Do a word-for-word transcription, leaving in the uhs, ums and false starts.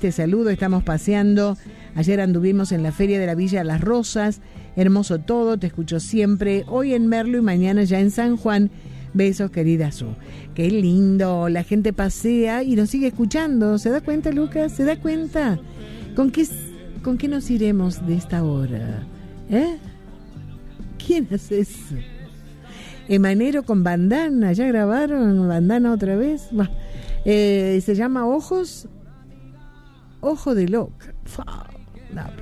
te saludo, estamos paseando. Ayer anduvimos en la feria de la Villa Las Rosas, hermoso todo, te escucho siempre. Hoy en Merlo y mañana ya en San Juan. Besos, querida Su. Qué lindo, la gente pasea y nos sigue escuchando. ¿Se da cuenta, Lucas? ¿Se da cuenta? ¿Con qué, con qué nos iremos de esta hora? ¿Eh? ¿Quién hace eso? Emanero con bandana, ¿ya grabaron bandana otra vez? Bah. Eh, se llama Ojos, Ojo de Loca. No,